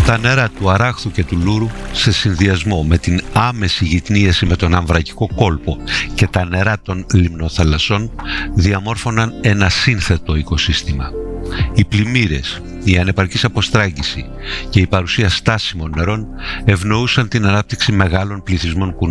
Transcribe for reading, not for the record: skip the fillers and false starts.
Τα νερά του Αράχθου και του Λούρου, σε συνδυασμό με την άμεση γυτνίαση με τον Αμβρακικό κόλπο και τα νερά των λιμνοθαλασσών, διαμόρφωναν ένα σύνθετο οικοσύστημα. Οι πλημμύρες, η ανεπαρκής αποστράγγιση και η παρουσία στάσιμων νερών ευνοούσαν την ανάπτυξη μεγάλων πληθυσμών